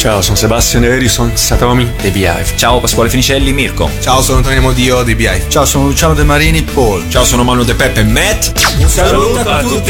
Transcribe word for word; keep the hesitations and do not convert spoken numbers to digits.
Ciao, sono Sebastian Erison, Satomi, The Beehive. Ciao, Pasquale Finicelli, Mirko. Ciao, sono Antonio Modio, The Beehive. Ciao, sono Luciano De Marini, Paul. Ciao, sono Manu De Peppe, Matt. Un saluto a tutti.